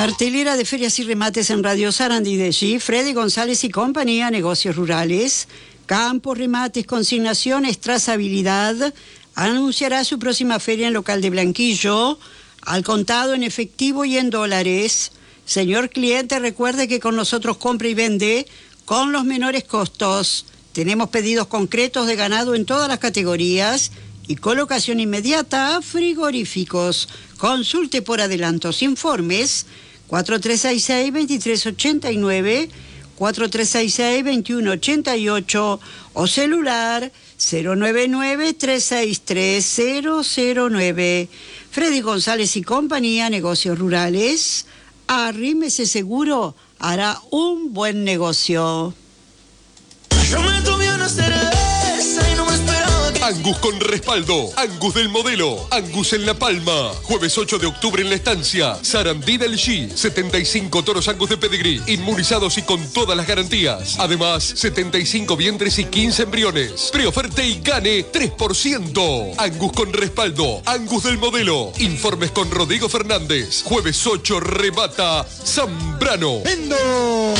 Cartelera de ferias y remates en Radio Sarandí de allí, Freddy González y compañía, negocios rurales, campos, remates, consignaciones, trazabilidad. Anunciará su próxima feria en local de Blanquillo, al contado, en efectivo y en dólares. Señor cliente, recuerde que con nosotros compra y vende con los menores costos. Tenemos pedidos concretos de ganado en todas las categorías y colocación inmediata a frigoríficos. Consulte por adelantos. Informes 4366-2389, 4366-2188 o celular 099-363-009. Freddy González y compañía, negocios rurales. Arrímese seguro, hará un buen negocio. Yo me tomé una cerveza y no me esperaba que... Angus con respaldo, Angus del modelo, Angus en La Palma. Jueves 8 de octubre en La Estancia, Sarandí del G. 75 toros Angus de pedigrí, inmunizados y con todas las garantías. Además, 75 vientres y 15 embriones. Preoferte y gane 3%. Angus con respaldo, Angus del modelo. Informes con Rodrigo Fernández. Jueves 8 remata Zambrano. ¡Vendo!